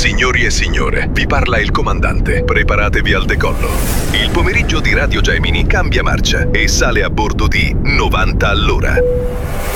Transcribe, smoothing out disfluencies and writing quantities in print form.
Signori e signore, vi parla il comandante. Preparatevi al decollo. Il pomeriggio di Radio Gemini cambia marcia e sale a bordo di 90 all'ora.